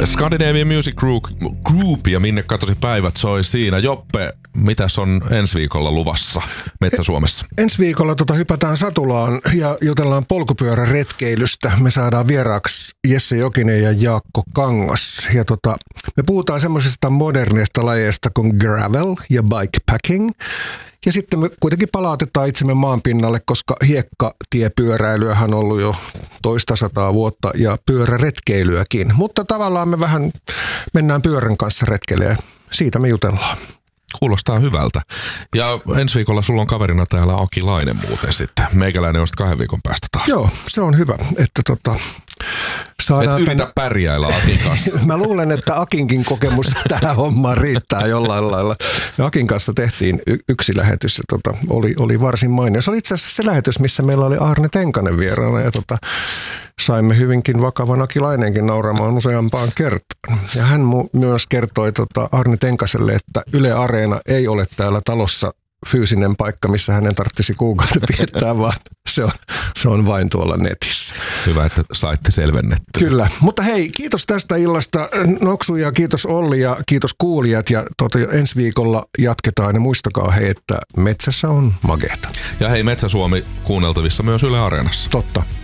Scandinavian Music Group ja Minne katosi päivät soi siinä. Joppe, mitäs on ensi viikolla luvassa Metsä-Suomessa? Ensi viikolla hypätään Satulaan ja jutellaan polkupyöräretkeilystä. Me saadaan vieraaksi Jesse Jokinen ja Jaakko Kangas. Ja me puhutaan semmoisesta moderneista lajeista kuin gravel ja bikepacking. Ja sitten me kuitenkin palautetaan itsemme maanpinnalle, koska hiekkatiepyöräilyähän on ollut jo toista sataa vuotta ja pyöräretkeilyäkin. Mutta tavallaan me vähän mennään pyörän kanssa retkelemään. Siitä me jutellaan. Kuulostaa hyvältä. Ja ensi viikolla sulla on kaverina täällä Aki Laine muuten sitten. Meikäläinen on sitten 2 viikon päästä taas. Joo, se on hyvä, että saadaan... Et yritä pärjäillä Akin kanssa. Mä luulen, että Akinkin kokemus tähän hommaan riittää jollain lailla. Me Akin kanssa tehtiin yksi lähetys ja oli varsin mainio. Se oli itse asiassa se lähetys, missä meillä oli Arne Tenkanen vieraana ja saimme hyvinkin vakavan Aki Lainenkin nauramaan useampaan kertaan. Ja hän myös kertoi Arne Tenkaselle, että Yle Areena ei ole täällä talossa fyysinen paikka, missä hänen tarvitsisi kuukauden viettää, vaan se on vain tuolla netissä. Hyvä, että saitte selvennettyä. Kyllä, mutta hei, kiitos tästä illasta Noksu ja kiitos Olli ja kiitos kuulijat ja ensi viikolla jatketaan ja muistakaa hei, että metsässä on mageeta. Ja hei, Metsä-Suomi kuunneltavissa myös Yle Areenassa. Totta.